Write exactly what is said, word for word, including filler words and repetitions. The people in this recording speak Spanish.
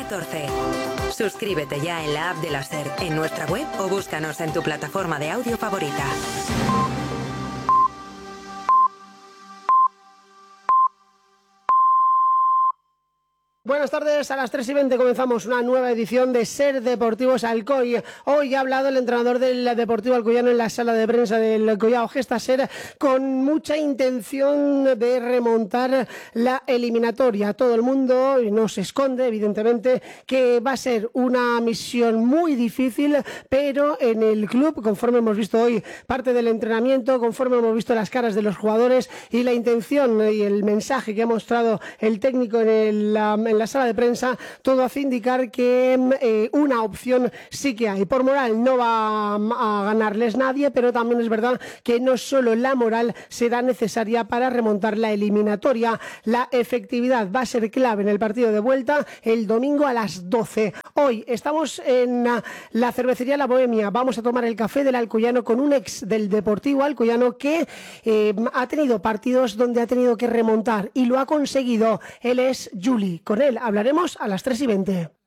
catorce. Suscríbete ya en la app de la SER, en nuestra web o búscanos en tu plataforma de audio favorita. Buenas tardes, a las tres y veinte comenzamos una nueva edición de SER Deportivos Alcoy. Hoy ha hablado el entrenador del Deportivo Alcoyano en la sala de prensa del Collao Gesta SER con mucha intención de remontar la eliminatoria. Todo el mundo no se esconde, evidentemente, que va a ser una misión muy difícil, pero en el club, conforme hemos visto hoy parte del entrenamiento, conforme hemos visto las caras de los jugadores y la intención y el mensaje que ha mostrado el técnico en el en la sala de prensa, todo hace indicar que eh, una opción sí que hay. Por moral no va a ganarles nadie, pero también es verdad que no solo la moral será necesaria para remontar la eliminatoria. La efectividad va a ser clave en el partido de vuelta el domingo a las doce. Hoy estamos en la cervecería La Bohemia. Vamos a tomar el café del Alcoyano con un ex del Deportivo Alcoyano que eh, ha tenido partidos donde ha tenido que remontar y lo ha conseguido. Él es Juli. Con él hablaremos a las tres y veinte.